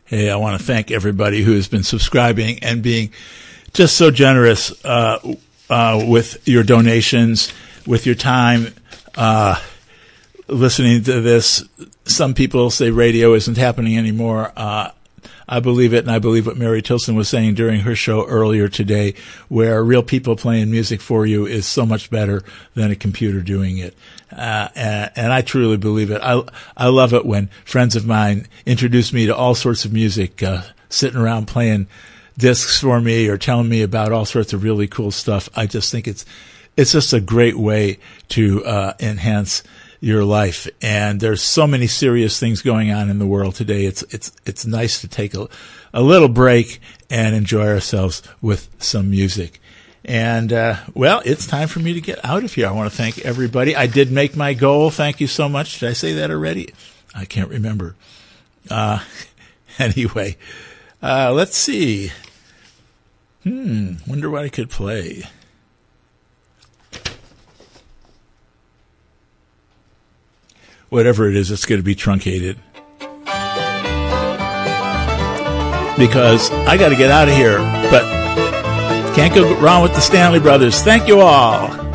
Hey, I want to thank everybody who has been subscribing and being just so generous with your donations, with your time, listening to this. Some people say radio isn't happening anymore. I believe it, and I believe what Mary Tilson was saying during her show earlier today, where real people playing music for you is so much better than a computer doing it. And I truly believe it. I love it when friends of mine introduce me to all sorts of music, sitting around playing discs for me or telling me about all sorts of really cool stuff. I just think it's just a great way to enhance your life. And there's so many serious things going on in the world today. It's nice to take a little break and enjoy ourselves with some music. And, well, it's time for me to get out of here. I want to thank everybody. I did make my goal. Thank you so much. Did I say that already? I can't remember. Anyway, let's see. Wonder what I could play. Whatever it is, it's going to be truncated. Because I got to get out of here, but can't go wrong with the Stanley Brothers. Thank you all.